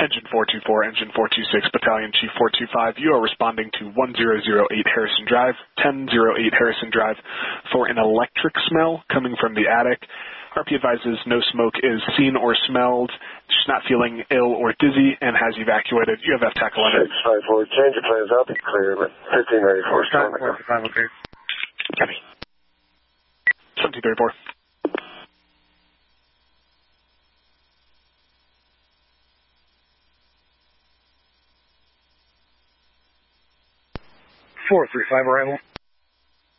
Engine 424, Engine 426, Battalion Chief 425, you are responding to 1008 Harrison Drive, 1008 Harrison Drive for an electric smell coming from the attic. RP advises no smoke is seen or smelled. She's not feeling ill or dizzy and has evacuated. You have FTAC 11. 654, change of plans. I'll be clear, but 1594 storm. 5 okay. Copy. 1734. Four, 3, 5 arrival.